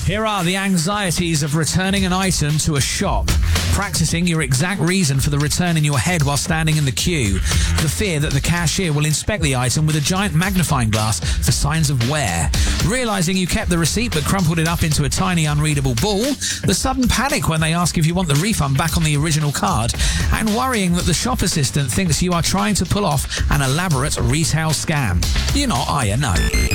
Here are the anxieties of returning an item to a shop. Practicing your exact reason for the return in your head while standing in the queue. The fear that the cashier will inspect the item with a giant magnifying glass for signs of wear. Realising you kept the receipt but crumpled it up into a tiny unreadable ball. The sudden panic when they ask if you want the refund back on the original card. And worrying that the shop assistant thinks you are trying to pull off an elaborate retail scam. You're not, are you? No.